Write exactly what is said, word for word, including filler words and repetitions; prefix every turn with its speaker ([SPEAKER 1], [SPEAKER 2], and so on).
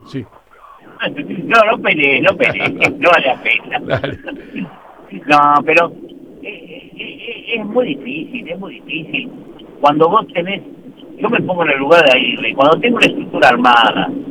[SPEAKER 1] Sí.
[SPEAKER 2] No, no peleé, no peleé, no vale la pena.
[SPEAKER 1] Dale.
[SPEAKER 2] No, pero eh, eh, es muy difícil, es muy difícil. Cuando vos tenés, yo me pongo en el lugar de Aguirre, cuando tengo una estructura armada,